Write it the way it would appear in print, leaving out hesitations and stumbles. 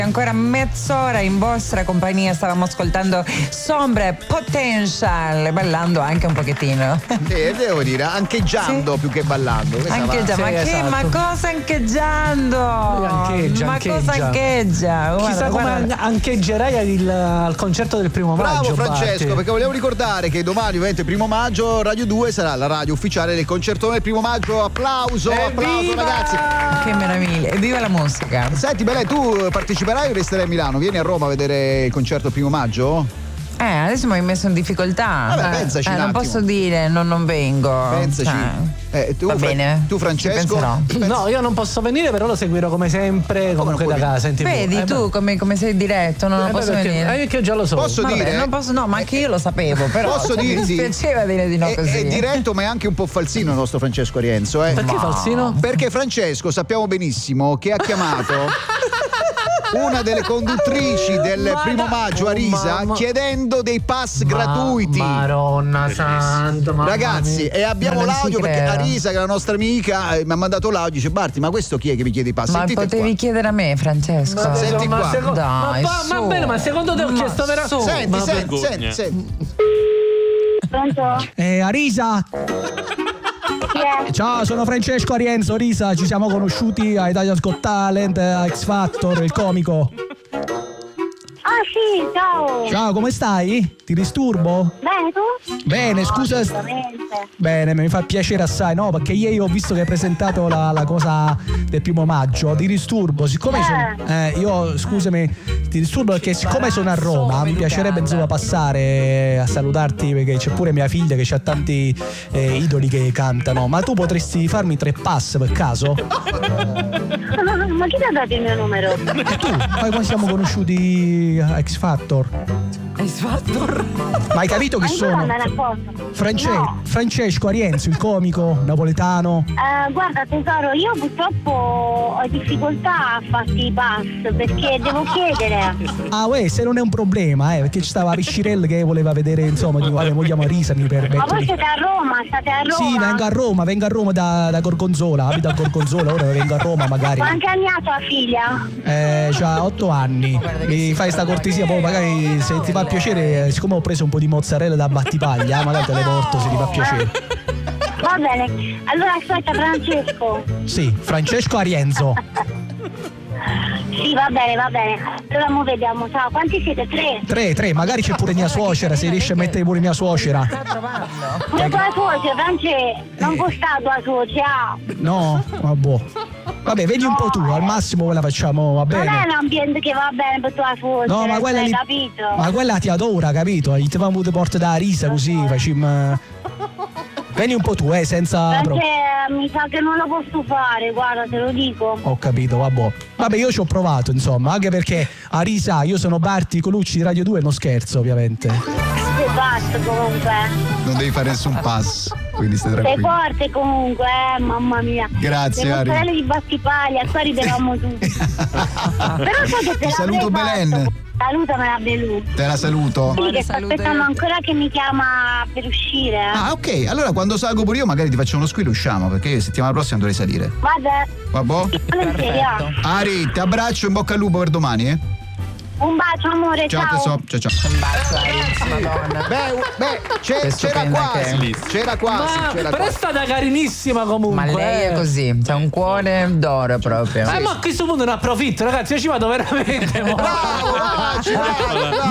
Ancora mezz'ora in vostra compagnia, stavamo ascoltando Sombre Potential, ballando anche un pochettino. Devo dire, ancheggiando più che ballando. Ancheggia, ma cosa ancheggiando? Cosa ancheggia? Chissà come ancheggerai al concerto del 1 maggio. Bravo Francesco, Barti. perché volevo ricordare che domani, ovviamente 1 maggio, Radio 2 sarà la radio ufficiale del concertone del 1 maggio. Applauso ragazzi. Che meraviglia, evviva la musica. Senti Belen, tu parteciperai o resterai a Milano? Vieni a Roma a vedere il concerto 1 maggio? Adesso mi hai messo in difficoltà. Vabbè, pensaci un non attimo. posso dire non vengo. Pensaci. Tu, va bene. Tu Francesco? No, io non posso venire, però lo seguirò come sempre, comunque da casa. Vedi tu come sei diretto, non posso venire. Perché io già lo so. Posso dire? Non posso, no, ma anche io lo sapevo, però posso dirti, mi dispiaceva dire di no così. È diretto, ma è anche un po' falsino il nostro Francesco Arienzo. Perché falsino? Perché Francesco sappiamo benissimo che ha chiamato una delle conduttrici del 1 maggio, Arisa, chiedendo dei pass gratuiti. Madonna santa, ragazzi, e abbiamo l'audio perché Arisa, che è la nostra amica, mi ha mandato l'audio, dice Barti, ma questo chi è che mi chiede i pass? Ma sentite potevi qua. chiedere a me, Francesco. Senti qua. Dai, va bene, ma secondo te ho chiesto veramente? Senti. Pronto? Arisa? Ciao, sono Francesco Arienzo, Risa, ci siamo conosciuti a Italia's Got Talent, a X Factor, il comico. Ah sì, ciao. Ciao, come stai? Ti disturbo? Bene, tu? Bene, scusa. Bene, mi fa piacere assai, no? Perché ieri ho visto che hai presentato la cosa del 1 maggio. Ti disturbo, siccome io, scusami, ti disturbo perché siccome sono a Roma, mi piacerebbe insomma passare a salutarti perché c'è pure mia figlia che ha tanti idoli che cantano. Ma tu potresti farmi 3 pass per caso? Ma chi ti ha dato il mio numero? E tu? Poi quando siamo conosciuti a X Factor? X Factor? Ma hai capito che sono? Francesco Arienzo, il comico napoletano. Guarda tesoro, io purtroppo ho difficoltà a farti i pass perché devo chiedere. Ah se non è un problema, perché ci stava Piscirelli che voleva vedere, insomma, vogliamo Risa, mi permetto. Ma voi siete a Roma? State a Roma? Sì, vengo a Roma da Gorgonzola, abito a Gorgonzola, ora vengo a Roma magari. Quanti anni ha tua figlia? C'ha 8 anni. Mi fai sta cortesia, poi magari se ti fa piacere, siccome ho preso un po' di mozzarella da Battipaglia, magari te le porto se ti fa piacere. Va bene, allora aspetta Francesco. Sì, Francesco Arienzo. Sì, va bene. Allora mo vediamo, ciao, quanti siete? 3, magari c'è pure mia suocera, se riesce a mettere pure mia suocera. Pure tua suocera, Francesco, non può stare tua suocera. No, vabbè, vedi un po' tu, al massimo quella facciamo, va bene. Non è un ambiente che va bene per tua suocera, no, ma quella hai lì, capito? ma quella ti adora, capito? Gli ti fa avuto porta da Risa così, facciamo. Vieni un po' tu, senza. Perché mi sa che non lo posso fare, guarda, te lo dico. Ho capito, vabbè, io ci ho provato, insomma, anche perché a Risa io sono Barti Colucci di Radio 2, non scherzo, ovviamente. Sei pazzo comunque. Non devi fare nessun pass, quindi stai Sei tranquillo. forte comunque, mamma mia. Grazie, le Ari. mozzarelle di Battipaglia, qua ridevamo tutti. Però so che te Ti saluto Belen. Salutamela Belù. Te la saluto. Sì, che sto aspettando ancora che mi chiama per uscire. Ah, ok, allora quando salgo pure io magari ti faccio uno squillo e usciamo, perché settimana prossima dovrei salire. Vabbè. Vabbò? Volentieri, Ari, ti abbraccio, in bocca al lupo per domani, Un bacio amore, ciao. ciao. Ciao. Un bacio, Arienzo, Madonna. C'era quasi. Però è stata carinissima comunque. Ma lei è così, c'ha un cuore d'oro proprio. Ma a questo punto ne approfitto, ragazzi, io ci vado veramente. Bravo,